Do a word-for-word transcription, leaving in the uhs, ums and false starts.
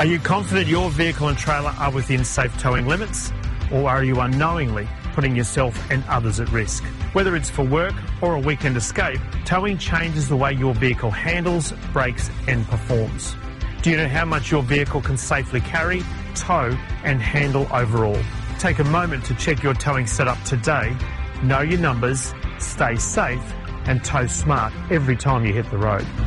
Are you confident your vehicle and trailer are within safe towing limits? Or are you unknowingly putting yourself and others at risk? Whether it's for work or a weekend escape, towing changes the way your vehicle handles, brakes and performs. Do you know how much your vehicle can safely carry, tow and handle overall? Take a moment to check your towing setup today, know your numbers, stay safe and tow smart every time you hit the road.